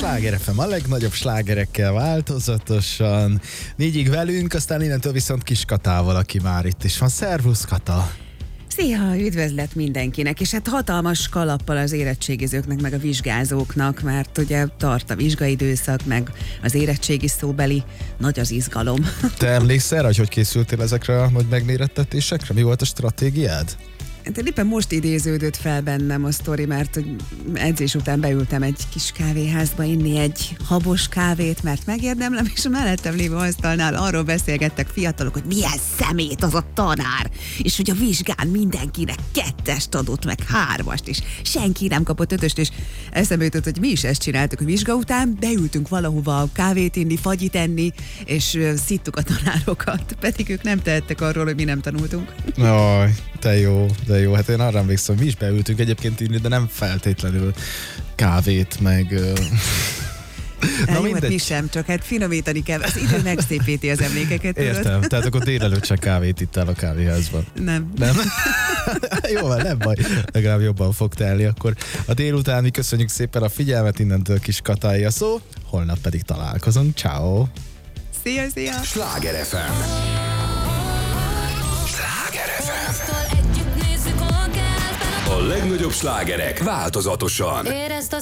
Sláger FM a legnagyobb slágerekkel változatosan. 4-ig velünk, aztán innentől viszont Kis Katával, aki már itt is van. Szervusz, Kata! Szia, üdvözlet mindenkinek, és hát hatalmas kalappal az érettségizőknek, meg a vizsgázóknak, mert ugye tart a vizsgaidőszak, meg az érettségi szóbeli, nagy az izgalom. Te emlékszel, hogy készültél ezekre a nagy megmérettetésekre? Mi volt a stratégiád? Hát éppen most idéződött fel bennem a sztori, mert hogy edzés után beültem egy kis kávéházba inni egy habos kávét, mert megérdemlem, és a mellettem lévő asztalnál arról beszélgettek fiatalok, hogy milyen szemét az a tanár, és hogy a vizsgán mindenkinek 2-est adott, meg 3-ast, és senki nem kapott 5-öst, és eszembe jutott, hogy mi is ezt csináltuk a vizsga után, beültünk valahova kávét inni, fagyit enni, és szittuk a tanárokat, pedig ők nem tehettek arról, hogy mi nem tanultunk. Jaj, de jó, hát én arra emlékszem, mi is beültünk egyébként inni, de nem feltétlenül kávét, meg... Na mindegy. Mi sem, csak hát finomítani kell, az idő megszépíti az emlékeket. Értem, tehát akkor délelőtt csak kávét ittál a kávéházban. Nem. Jó, nem baj, legalább jobban fog telni. Akkor a délután mi köszönjük szépen a figyelmet, innentől Kis Katáé a szó, holnap pedig találkozunk. Ciao. Szia! Sláger FM. Sláger FM. A legnagyobb slágerek változatosan. Érezd a